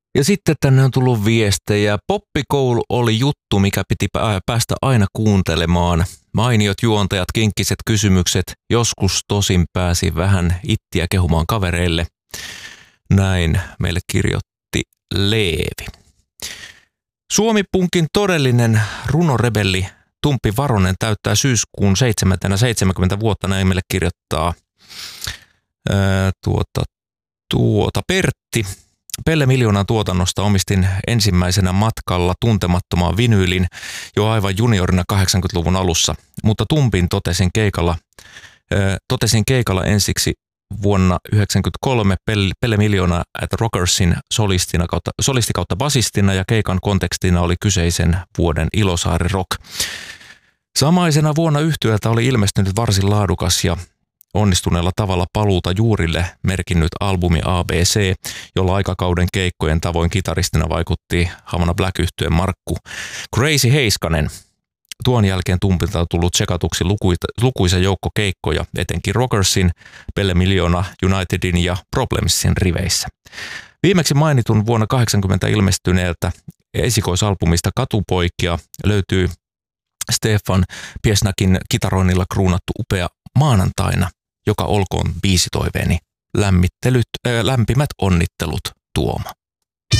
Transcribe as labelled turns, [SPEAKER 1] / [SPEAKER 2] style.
[SPEAKER 1] Ja sitten tänne on tullut viestejä. Poppikoulu oli juttu, mikä piti päästä aina kuuntelemaan. Mainiot juontajat, kinkkiset kysymykset. Joskus tosin pääsi vähän ittiä kehumaan kavereille. Näin meille kirjoitti Leevi. Suomi-punkin todellinen runorebelli Tumpi Varonen täyttää syyskuun 7. 70 vuotta, näin meille kirjoittaa Pertti. Pelle Miljoonan tuotannosta omistin ensimmäisenä matkalla tuntemattomaan vinyylin jo aivan juniorina 80-luvun alussa, mutta Tumpin totesin keikalla ensiksi vuonna 1993 Pelle Miljoona at Rockersin solisti kautta basistina ja keikan kontekstina oli kyseisen vuoden Ilosaari Rock. Samaisena vuonna yhtyöltä oli ilmestynyt varsin laadukas ja onnistuneella tavalla paluuta juurille merkinnyt albumi ABC, jolla aikakauden keikkojen tavoin kitaristina vaikutti Havana Black-yhtyeen Markku Crazy Heiskanen. Tuon jälkeen Tumpilta on tullut tsekatuksi lukuisa joukko keikkoja, etenkin Rockersin, Pelle Miljoona, Unitedin ja Problemsin riveissä. Viimeksi mainitun vuonna 80 ilmestyneeltä esikoisalbumista Katupoikia löytyy Stefan Piesnakin kitaroinnilla kruunattu upea Maanantaina, joka olkoon biisitoiveeni. Lämpimät onnittelut, Tuomo.